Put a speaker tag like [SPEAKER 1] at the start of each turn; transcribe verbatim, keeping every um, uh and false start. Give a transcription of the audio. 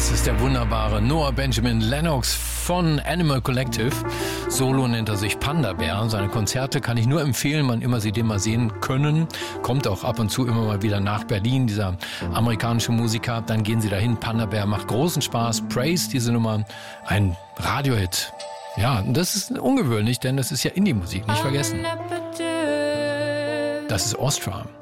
[SPEAKER 1] Das ist der wunderbare Noah Benjamin Lennox von Animal Collective. Solo nennt er sich Panda Bear. Seine Konzerte kann ich nur empfehlen, wann immer Sie den mal sehen können. Kommt auch ab und zu immer mal wieder nach Berlin, dieser amerikanische Musiker. Dann gehen Sie dahin. Panda Bear macht großen Spaß. Praise, diese Nummer, ein Radiohit. Ja, das ist ungewöhnlich, denn das ist ja Indie-Musik, nicht vergessen. Das ist Ostra.